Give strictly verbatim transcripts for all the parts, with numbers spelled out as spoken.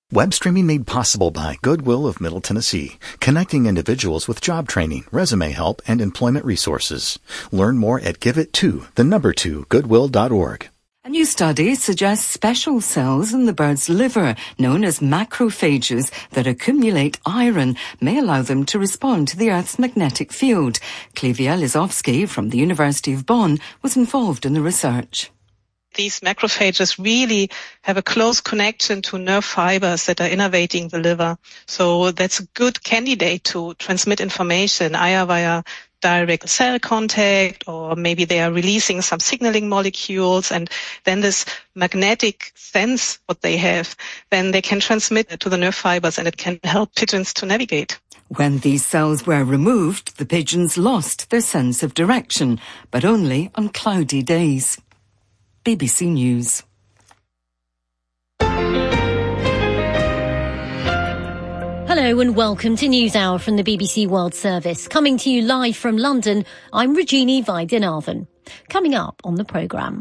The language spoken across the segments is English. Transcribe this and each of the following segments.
Web streaming made possible by Goodwill of Middle Tennessee, connecting individuals with job training, resume help, and employment resources. Learn more at give it to the number two goodwill dot org. A new study suggests special cells in the bird's liver, known as macrophages, that accumulate iron, may allow them to respond to the Earth's magnetic field. Klivia Lizowski from the University of Bonn was involved in the research. These macrophages really have a close connection to nerve fibers that are innervating the liver. So that's a good candidate to transmit information, either via direct cell contact, or maybe they are releasing some signaling molecules, and then this magnetic sense what they have, then they can transmit it to the nerve fibers and it can help pigeons to navigate. When these cells were removed, the pigeons lost their sense of direction, but only on cloudy days. B B C News. Hello and welcome to NewsHour from the B B C World Service. Coming to you live from London, I'm Regini Vaidyanathan. Coming up on the programme.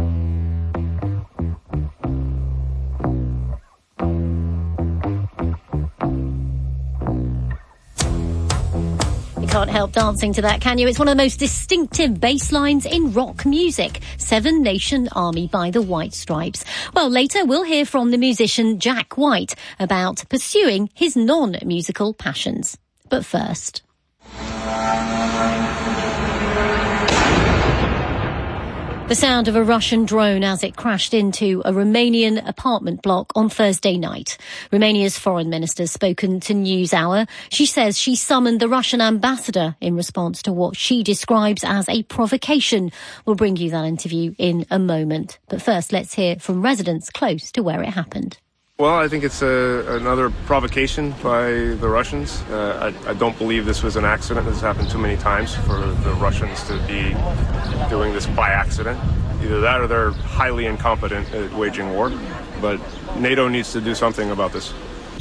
Can't help dancing to that, can you? It's one of the most distinctive bass lines in rock music. Seven Nation Army by the White Stripes. Well, later we'll hear from the musician Jack White about pursuing his non-musical passions. But first... The sound of a Russian drone as it crashed into a Romanian apartment block on Thursday night. Romania's foreign minister has spoken to NewsHour. She says she summoned the Russian ambassador in response to what she describes as a provocation. We'll bring you that interview in a moment. But first, let's hear from residents close to where it happened. Well, I think it's a, another provocation by the Russians. Uh, I, I don't believe this was an accident. This has happened too many times for the Russians to be doing this by accident. Either that or they're highly incompetent at waging war. But NATO needs to do something about this.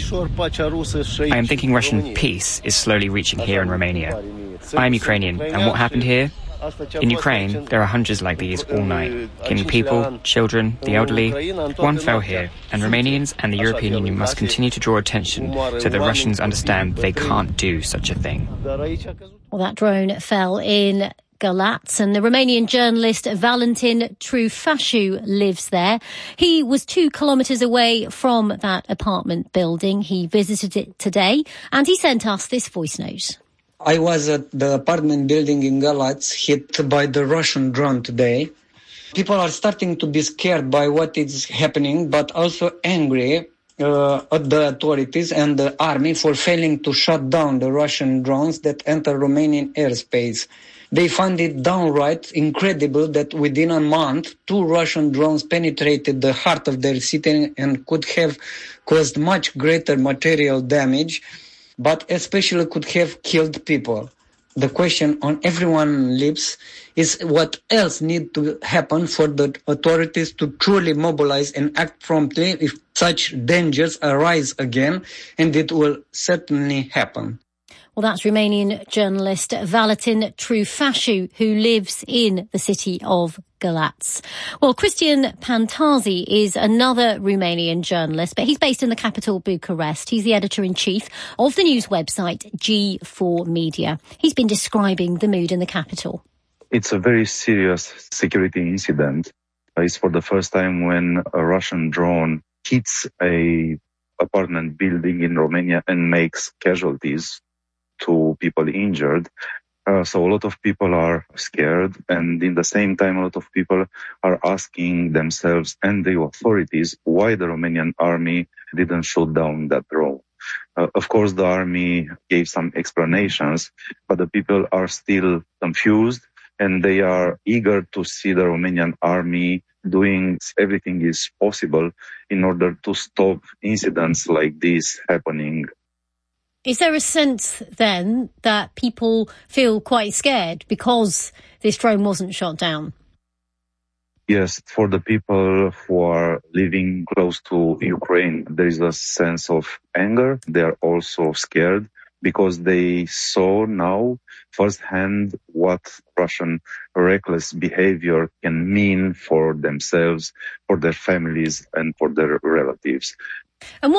I am thinking Russian peace is slowly reaching here in Romania. I am Ukrainian, and what happened here? In Ukraine, there are hundreds like these all night, killing people, children, the elderly. One fell here, and Romanians and the European Union must continue to draw attention so that Russians understand they can't do such a thing. Well, that drone fell in Galați, and the Romanian journalist Valentin Trufasciu lives there. He was two kilometres away from that apartment building. He visited it today, and he sent us this voice note. I was at the apartment building in Galați, hit by the Russian drone today. People are starting to be scared by what is happening, but also angry uh, at the authorities and the army for failing to shut down the Russian drones that enter Romanian airspace. They find it downright incredible that within a month, two Russian drones penetrated the heart of their city and could have caused much greater material damage, but especially could have killed people. The question on everyone's lips is what else needs to happen for the authorities to truly mobilize and act promptly if such dangers arise again, and it will certainly happen. Well, that's Romanian journalist Valentin Trufasciu, who lives in the city of Galați. Well, Cristian Pantazi is another Romanian journalist, but he's based in the capital, Bucharest. He's the editor-in-chief of the news website G four Media. He's been describing the mood in the capital. It's a very serious security incident. It's for the first time when a Russian drone hits a apartment building in Romania and makes casualties. Two people injured. Uh, so a lot of people are scared, and in the same time a lot of people are asking themselves and the authorities why the Romanian army didn't shoot down that drone. Uh, of course the army gave some explanations, but the people are still confused and they are eager to see the Romanian army doing everything is possible in order to stop incidents like this happening. Is there a sense then that people feel quite scared because this drone wasn't shot down? Yes, for the people who are living close to Ukraine, there is a sense of anger. They are also scared because they saw now firsthand what Russian reckless behavior can mean for themselves, for their families, and for their relatives. And what